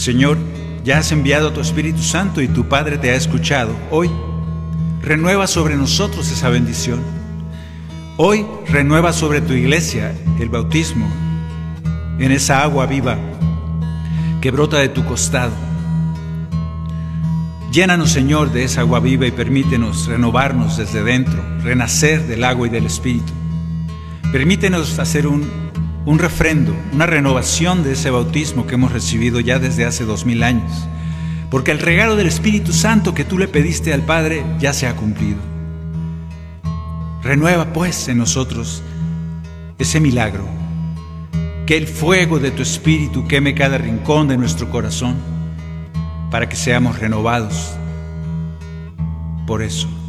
Señor, ya has enviado a tu Espíritu Santo y tu Padre te ha escuchado. Hoy renueva sobre nosotros esa bendición. Hoy renueva sobre tu iglesia el bautismo en esa agua viva que brota de tu costado. Llénanos, Señor, de esa agua viva y permítenos renovarnos desde dentro, renacer del agua y del Espíritu. Permítenos hacer un refrendo, una renovación de ese bautismo que hemos recibido ya desde hace 2000 años, porque el regalo del Espíritu Santo que tú le pediste al Padre ya se ha cumplido. Renueva pues en nosotros ese milagro, que el fuego de tu Espíritu queme cada rincón de nuestro corazón, para que seamos renovados por eso.